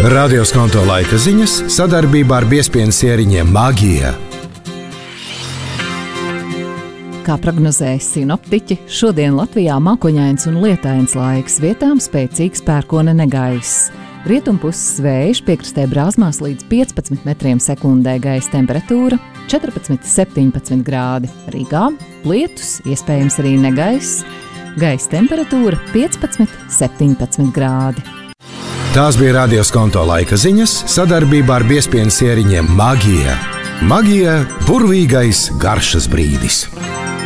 Radio Skonto laika ziņas sadarbībā ar biezpienas ieriņiem Magija. Kā prognozēja sinoptiķi, šodien Latvijā mākoņains un lietains laiks, vietām spēcīgs pērkona negaiss. Rietumpuses vējš piekrastē brāzmās līdz 15 metriem sekundē, gaisa temperatūra 14–17 grādi. Rīgā lietus, iespējams arī negaiss, gaisa temperatūra 15–17 grādi. Tās bija Radio Skonto laika ziņas sadarbībā ar biezpienas ieriņiem Magija. Magija – burvīgais garšas brīdis.